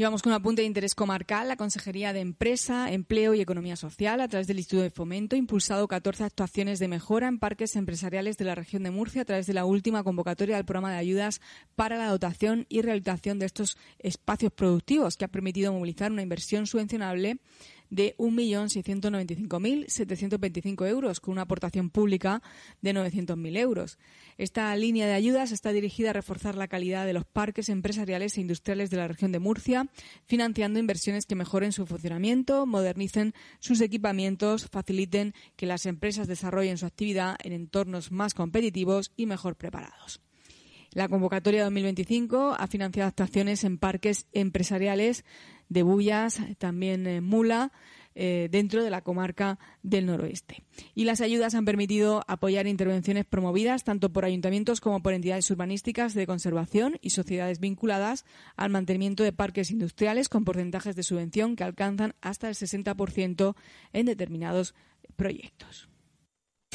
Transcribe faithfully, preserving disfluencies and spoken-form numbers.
Y vamos con un apunte de interés comarcal. La Consejería de Empresa, Empleo y Economía Social, a través del Instituto de Fomento, ha impulsado catorce actuaciones de mejora en parques empresariales de la región de Murcia a través de la última convocatoria del programa de ayudas para la dotación y rehabilitación de estos espacios productivos, que ha permitido movilizar una inversión subvencionable de un millón seiscientos noventa y cinco mil setecientos veinticinco euros, con una aportación pública de novecientos mil euros. Esta línea de ayudas está dirigida a reforzar la calidad de los parques empresariales e industriales de la región de Murcia, financiando inversiones que mejoren su funcionamiento, modernicen sus equipamientos, faciliten que las empresas desarrollen su actividad en entornos más competitivos y mejor preparados. La convocatoria dos mil veinticinco ha financiado actuaciones en parques empresariales de Bullas, también en Mula, eh, dentro de la comarca del Noroeste. Y las ayudas han permitido apoyar intervenciones promovidas tanto por ayuntamientos como por entidades urbanísticas de conservación y sociedades vinculadas al mantenimiento de parques industriales con porcentajes de subvención que alcanzan hasta el sesenta por ciento en determinados proyectos.